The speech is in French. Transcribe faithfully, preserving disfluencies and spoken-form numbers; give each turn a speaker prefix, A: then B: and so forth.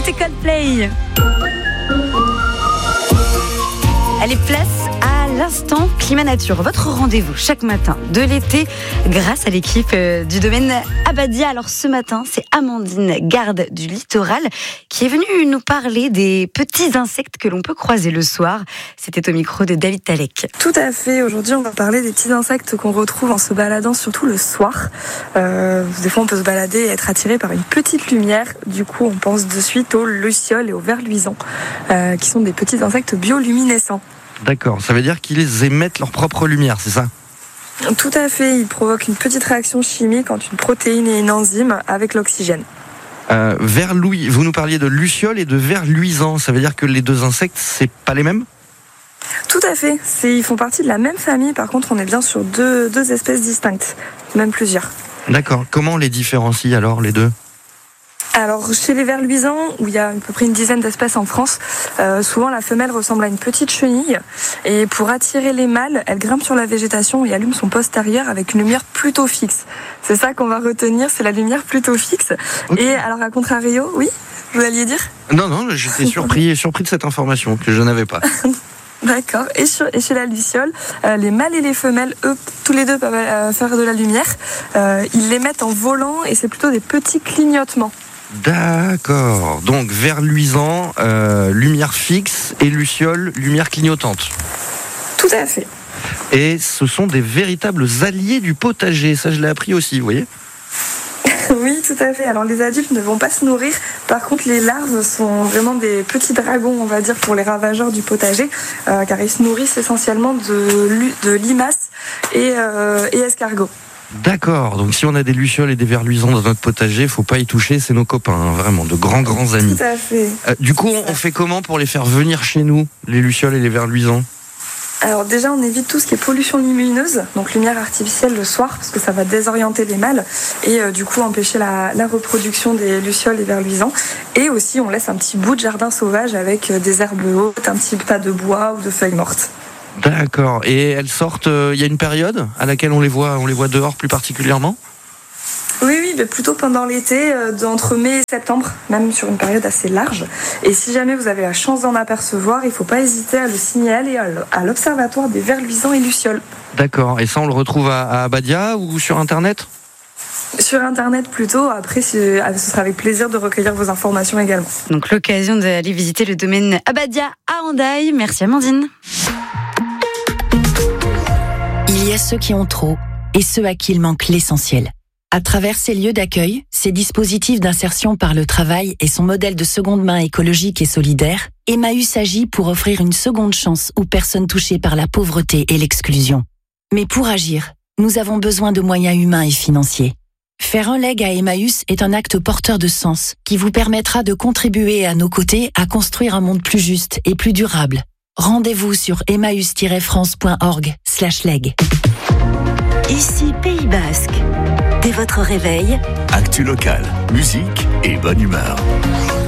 A: c'était Coldplay. Allez, place à l'instant Climat Nature, votre rendez-vous chaque matin de l'été grâce à l'équipe du domaine Abadia. Alors ce matin, c'est Amandine, garde du littoral, qui est venue nous parler des petits insectes que l'on peut croiser le soir. C'était au micro de David Talek.
B: Tout à fait, aujourd'hui on va parler des petits insectes qu'on retrouve en se baladant surtout le soir. Euh, des fois on peut se balader et être attiré par une petite lumière, du coup on pense de suite aux lucioles et aux vers luisants, euh, qui sont des petits insectes bioluminescents.
C: D'accord, ça veut dire qu'ils émettent leur propre lumière, c'est ça ?
B: Tout à fait, ils provoquent une petite réaction chimique entre une protéine et une enzyme avec l'oxygène.
C: Euh, vers louis, vous nous parliez de lucioles et de vers luisants, ça veut dire que les deux insectes, c'est pas les mêmes ?
B: Tout à fait, c'est, ils font partie de la même famille, par contre on est bien sur deux, deux espèces distinctes, même plusieurs.
C: D'accord, comment on les différencie alors, les deux ?
B: Alors, chez les vers luisants, où il y a à peu près une dizaine d'espèces en France, euh, souvent la femelle ressemble à une petite chenille. Et pour attirer les mâles, elle grimpe sur la végétation et allume son postérieur avec une lumière plutôt fixe. C'est ça qu'on va retenir, c'est la lumière plutôt fixe. Okay. Et alors, à contrario, oui, vous alliez dire ?
C: Non, non, j'étais surpris, surpris de cette information que je n'avais pas.
B: D'accord. Et, sur, et chez la luciole, euh, les mâles et les femelles, eux, tous les deux peuvent euh, faire de la lumière. Euh, ils l'émettent en volant et c'est plutôt des petits clignotements.
C: D'accord, donc vers luisant, euh, lumière fixe et luciole, lumière clignotante.
B: Tout à fait.
C: Et ce sont des véritables alliés du potager, ça je l'ai appris aussi, vous voyez ?
B: Oui, tout à fait. Alors les adultes ne vont pas se nourrir, par contre les larves sont vraiment des petits dragons, on va dire, pour les ravageurs du potager, euh, car ils se nourrissent essentiellement de, de limaces et, euh, et escargots.
C: D'accord, donc si on a des lucioles et des vers luisants dans notre potager, il ne faut pas y toucher, c'est nos copains, hein, vraiment, de grands, grands amis.
B: Tout à fait.
C: Euh, du coup, on fait comment pour les faire venir chez nous, les lucioles et les vers luisants ?
B: Alors déjà, on évite tout ce qui est pollution lumineuse, donc lumière artificielle le soir, parce que ça va désorienter les mâles et euh, du coup empêcher la, la reproduction des lucioles et vers luisants. Et aussi, on laisse un petit bout de jardin sauvage avec euh, des herbes hautes, un petit tas de bois ou de feuilles mortes.
C: D'accord. Et elles sortent, il euh, y a une période à laquelle on les voit, on les voit dehors plus particulièrement ?
B: Oui, oui, mais plutôt pendant l'été, euh, entre mai et septembre, même sur une période assez large. Et si jamais vous avez la chance d'en apercevoir, il ne faut pas hésiter à le signaler à l'Observatoire des vers luisants et lucioles.
C: D'accord. Et ça, on le retrouve à, à Abadia ou sur Internet ?
B: Sur Internet plutôt, après ce sera avec plaisir de recueillir vos informations également.
A: Donc l'occasion d'aller visiter le domaine Abadia à Hendaye. Merci Amandine.
D: Il y a ceux qui ont trop et ceux à qui il manque l'essentiel. À travers ces lieux d'accueil, ces dispositifs d'insertion par le travail et son modèle de seconde main écologique et solidaire, Emmaüs agit pour offrir une seconde chance aux personnes touchées par la pauvreté et l'exclusion. Mais pour agir, nous avons besoin de moyens humains et financiers. Faire un leg à Emmaüs est un acte porteur de sens qui vous permettra de contribuer à nos côtés à construire un monde plus juste et plus durable. Rendez-vous sur emmaüs tiret france point org slash leg.
E: Ici Pays Basque. Dès votre réveil,
F: actu local, musique et bonne humeur.